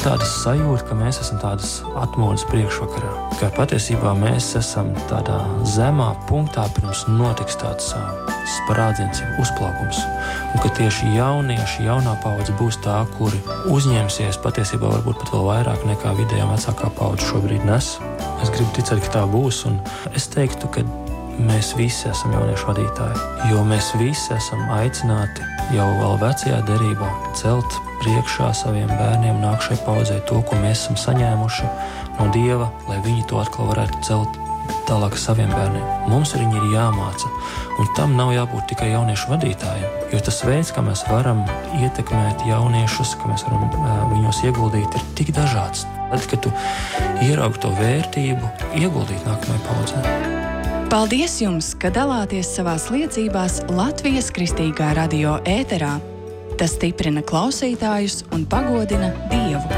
tāda sajūta, ka mēs esam tādas atmodas priekšvakarā, ka patiesībā mēs esam tādā zemā punktā, pirms notiks tāds sprādziens, uzplaukums, un ka tieši jaunieši, jaunā paudze būs tā, kuri uzņemsies patiesībā varbūt pat vēl vairāk nekā vidējā vecākā paudze šobrīd nes. Es gribu ticēt, ka tā būs, un es teiktu, ka mēs visi esam jauniešu vadītāji, jo mēs visi esam aicināti jau vēl vecajā derībā celt priekšā saviem bērniem nākšai paudzei to, ko mēs esam saņēmuši no Dieva, lai viņi to atkal varētu celt tālāk saviem bērniem. Mums viņi ir jāmāca, un tam nav jābūt tikai jauniešu vadītājiem, jo tas veids, kā mēs varam ietekmēt jauniešus, kā mēs varam viņos ieguldīt, ir tik dažāds. Tad, kad tu ieraugi to vērtību, ieguldīt nākamajai paudzei. Paldies jums, ka dalāties savās liecībās Latvijas Kristīgā radio ēterā. Tas stiprina klausītājus un pagodina Dievu.